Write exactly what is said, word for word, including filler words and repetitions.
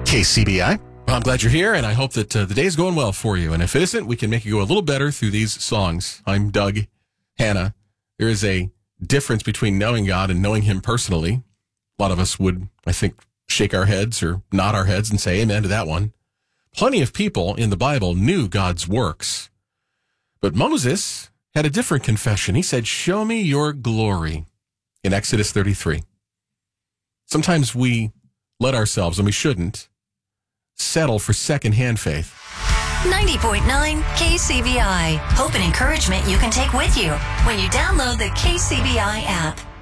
K C B I. Well, I'm glad you're here, and I hope that uh, the day's going well for you. And if it isn't, we can make it go a little better through these songs. I'm Doug Hannah. There is a difference between knowing God and knowing Him personally. A lot of us would, I think, shake our heads or nod our heads and say amen to that one. Plenty of people in the Bible knew God's works. But Moses had a different confession. He said, "Show me your glory," in Exodus thirty-three. Sometimes we let ourselves, and we shouldn't, settle for secondhand faith. ninety point nine K C B I. Hope and encouragement you can take with you when you download the K C B I app.